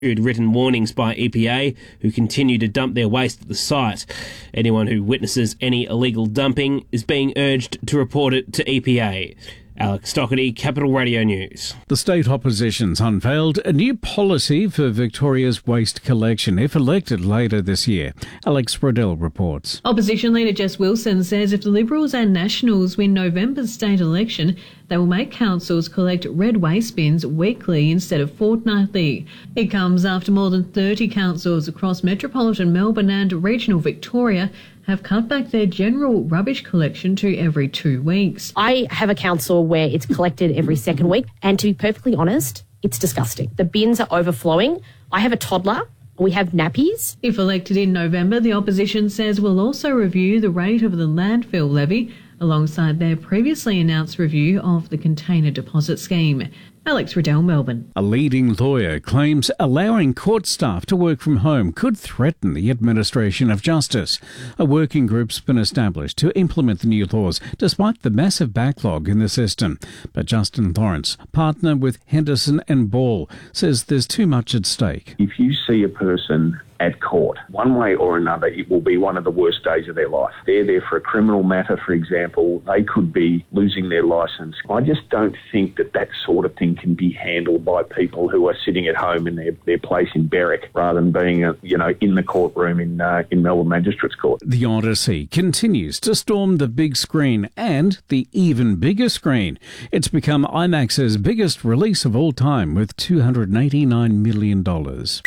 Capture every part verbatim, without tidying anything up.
written warnings by E P A, who continue to dump their waste at the site. Anyone who witnesses any illegal dumping is being urged to report it to E P A. Alex Doherty, Capital Radio News. The state opposition's unveiled a new policy for Victoria's waste collection if elected later this year. Alex Riddell reports. Opposition leader Jess Wilson says if the Liberals and Nationals win November's state election, they will make councils collect red waste bins weekly instead of fortnightly. It comes after more than thirty councils across metropolitan Melbourne and regional Victoria have cut back their general rubbish collection to every two weeks. I have a council where it's collected every second week, and to be perfectly honest, it's disgusting. The bins are overflowing. I have a toddler. We have nappies. If elected in November, the opposition says will also review the rate of the landfill levy alongside their previously announced review of the container deposit scheme. Alex Riddell, Melbourne. A leading lawyer claims allowing court staff to work from home could threaten the administration of justice. A working group's been established to implement the new laws despite the massive backlog in the system. But Justin Lawrence, partner with Henderson and Ball, says there's too much at stake. If you see a person at court, one way or another, it will be one of the worst days of their life. They're there for a criminal matter, for example. They could be losing their licence. I just don't think that that sort of thing can be handled by people who are sitting at home in their, their place in Berwick rather than being, uh, you know, in the courtroom in uh, in Melbourne Magistrates Court. The Odyssey continues to storm the big screen and the even bigger screen. It's become IMAX's biggest release of all time with two hundred eighty-nine million dollars.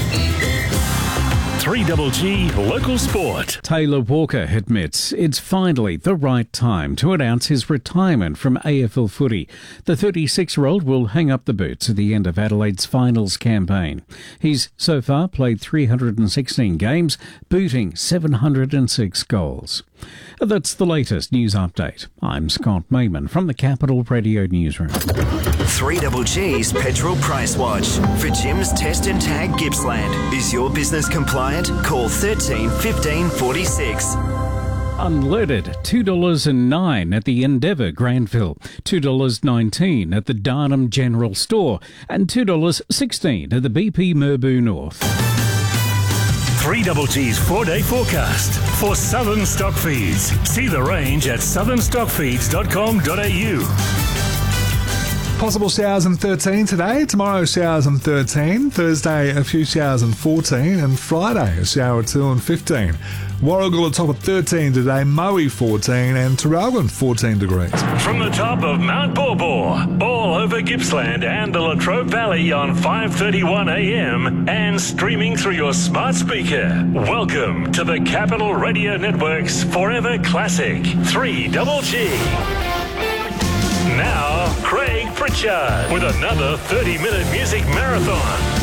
three G G Local Sport. Taylor Walker admits it's finally the right time to announce his retirement from A F L footy. The thirty-six-year-old will hang up the boots at the end of Adelaide's finals campaign. He's so far played three hundred sixteen games, booting seven hundred six goals. That's the latest news update. I'm Scott Mayman from the Capital Radio Newsroom. three G G's Petrol Price Watch. For Jim's Test and Tag Gippsland. Is your business compliant? Call thirteen fifteen forty-six. Unleaded, two dollars nine at the Endeavour Granville, two dollars nineteen at the Darnham General Store, and two dollars sixteen at the B P Merbau North. three G G's four-day forecast for Southern Stock Feeds. See the range at southern stock feeds dot com dot a u. Possible showers and thirteen today. Tomorrow, showers and thirteen. Thursday, a few showers and fourteen. And Friday, a shower or two and fifteen. Warragul at top of thirteen today. Moe fourteen. And Traralgon fourteen degrees. From the top of Mount Borbor, all over Gippsland and the Latrobe Valley on five thirty-one a m and streaming through your smart speaker. Welcome to the Capital Radio Network's Forever Classic three G G. Now, Craig Pritchard with another thirty-minute music marathon.